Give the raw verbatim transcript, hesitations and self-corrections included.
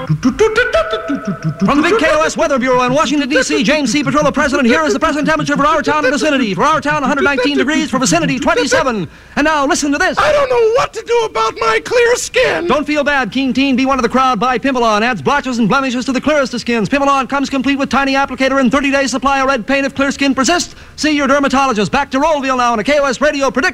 From the big K O S Weather Bureau in Washington, D C, James C. Petrola, President, here is the present temperature for our town and vicinity. For our town, one hundred nineteen degrees. For vicinity, twenty-seven. And now, listen to this. I don't know what to do about my clear skin. Don't feel bad, keen teen. Be one of the crowd. Buy Pimpelon. Adds blotches and blemishes to the clearest of skins. Pimpelon comes complete with tiny applicator and thirty-day supply of red paint if clear skin persists. See your dermatologist. Back to Rollville now on a K O S radio prediction.